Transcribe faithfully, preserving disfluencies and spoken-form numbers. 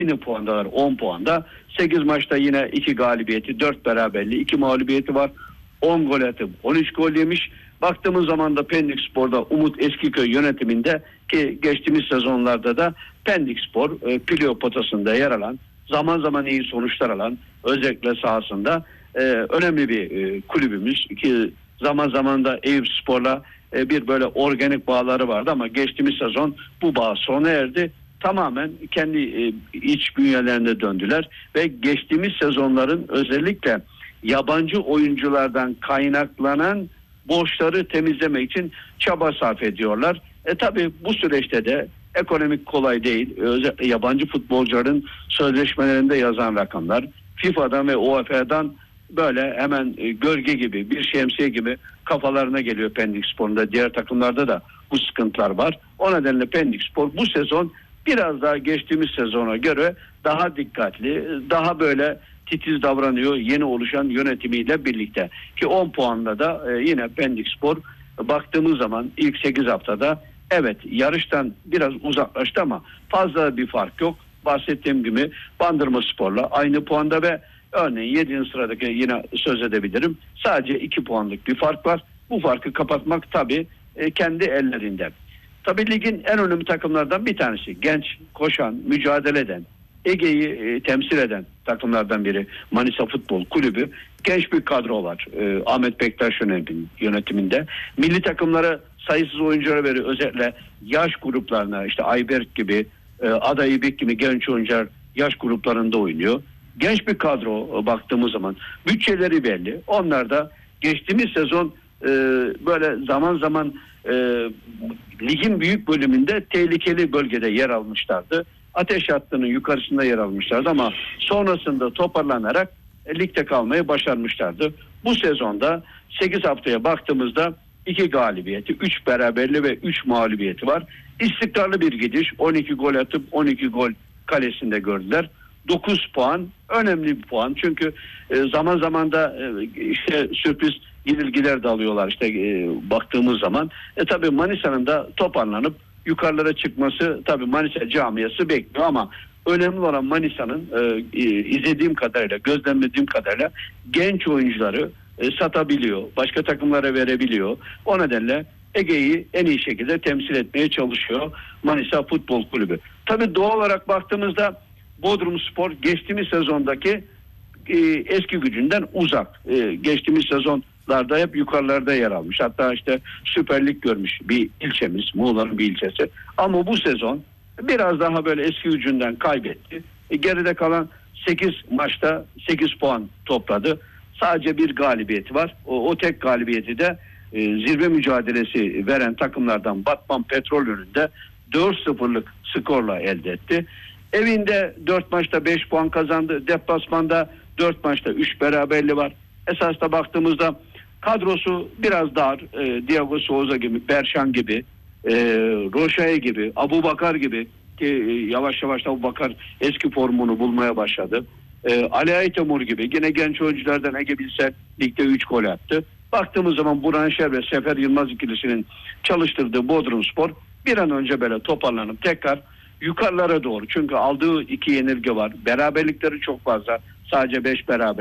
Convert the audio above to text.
Aynı puandalar, on puanda. sekiz maçta yine iki galibiyeti, dört beraberliği, iki mağlubiyeti var. on gol atıp on üç gol yemiş. Baktığımız zaman da Pendikspor'da Umut Eskiköy yönetiminde, ki geçtiğimiz sezonlarda da Pendikspor e, playoff potasında yer alan, zaman zaman iyi sonuçlar alan, özellikle sahasında e, önemli bir e, kulübümüz ki zaman zaman da Eyüpspor'la e, bir böyle organik bağları vardı ama geçtiğimiz sezon bu bağ sona erdi. Tamamen kendi e, iç bünyelerine döndüler ve geçtiğimiz sezonların özellikle yabancı oyunculardan kaynaklanan borçları temizlemek için çaba sarf ediyorlar. E tabi bu süreçte de ekonomik kolay değil. Özellikle yabancı futbolcuların sözleşmelerinde yazan rakamlar FIFA'dan ve U E F A'dan böyle hemen e, gölge gibi, bir şemsiye gibi kafalarına geliyor Pendikspor'un da. Diğer takımlarda da bu sıkıntılar var. O nedenle Pendikspor bu sezon biraz daha geçtiğimiz sezona göre daha dikkatli, daha böyle titiz davranıyor yeni oluşan yönetimiyle birlikte. Ki on puanla da e, yine Pendikspor baktığımız zaman ilk sekiz haftada evet yarıştan biraz uzaklaştı ama fazla bir fark yok. Bahsettiğim gibi Bandırmaspor'la aynı puanda ve örneğin yedinci sıradaki yine söz edebilirim. Sadece iki puanlık bir fark var. Bu farkı kapatmak tabii e, kendi ellerinde. Tabii ligin en önemli takımlardan bir tanesi. Genç, koşan, mücadele eden, Ege'yi e, temsil eden takımlardan biri Manisa Futbol Kulübü. Genç bir kadro var e, Ahmet Bektaş yönetiminde. Milli takımlara sayısız oyunculara veriyor. Özellikle yaş gruplarına, işte Ayberk gibi, e, Ada İbik gibi genç oyuncular yaş gruplarında oynuyor. Genç bir kadro e, baktığımız zaman bütçeleri belli. Onlar da geçtiğimiz sezon e, böyle zaman zaman e, ligin büyük bölümünde tehlikeli bölgede yer almışlardı. Ateş hattının yukarısında yer almışlardı ama sonrasında toparlanarak e, ligde kalmayı başarmışlardı. Bu sezonda sekiz haftaya baktığımızda iki galibiyeti, üç beraberliği ve üç mağlubiyeti var. İstikrarlı bir gidiş. on iki gol atıp on iki gol kalesinde gördüler. dokuz puan önemli bir puan. Çünkü e, zaman zaman da e, işte sürpriz yenilgiler de alıyorlar işte e, baktığımız zaman. E tabii Manisa'nın da toparlanıp yukarılara çıkması tabii Manisa camiası bekliyor ama önemli olan Manisa'nın e, izlediğim kadarıyla, gözlemlediğim kadarıyla genç oyuncuları e, satabiliyor. Başka takımlara verebiliyor. O nedenle Ege'yi en iyi şekilde temsil etmeye çalışıyor Manisa Futbol Kulübü. Tabii doğal olarak baktığımızda Bodrumspor geçtiğimiz sezondaki e, eski gücünden uzak. E, geçtiğimiz sezonlarda hep yukarılarda yer almış. Hatta işte Süper Lig görmüş bir ilçemiz, Muğla'nın bir ilçesi. Ama bu sezon biraz daha böyle eski gücünden kaybetti. E, geride kalan sekiz maçta sekiz puan topladı. Sadece bir galibiyeti var. O, o tek galibiyeti de e, zirve mücadelesi veren takımlardan Batman Petrol önünde dört sıfırlık skorla elde etti. Evinde dört maçta beş puan kazandı. Deplasmanda dört maçta üç beraberliği var. Esasda baktığımızda kadrosu biraz dar. E, Diego Souza gibi, Berşan gibi, e, Roşaya gibi, Abubakar gibi ki e, yavaş yavaş Abubakar eski formunu bulmaya başladı. E, Ali Aytemur gibi yine genç oyunculardan Ege Bilser ligde üç gol attı. Baktığımız zaman Burhan Şer ve Sefer Yılmaz ikilisinin çalıştırdığı Bodrumspor bir an önce böyle toparlanıp tekrar yukarılara doğru. Çünkü aldığı iki yenilgi var. Beraberlikleri çok fazla. Sadece beş beraber.